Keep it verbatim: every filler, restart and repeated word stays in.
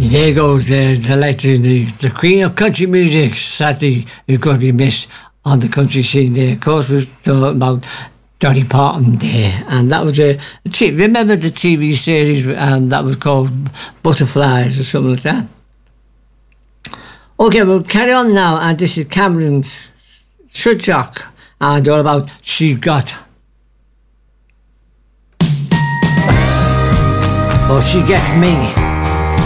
There goes uh, the light in the, the Queen of Country Music. Sadly, it's going to be missed on the country scene there. Of course, we're talking about Dolly Parton there. And that was a, a t- remember the T V series um, that was called Butterflies or something like that? Okay, we'll carry on now. And this is Cameron Suchok and all about She Got. Or She Gets Me.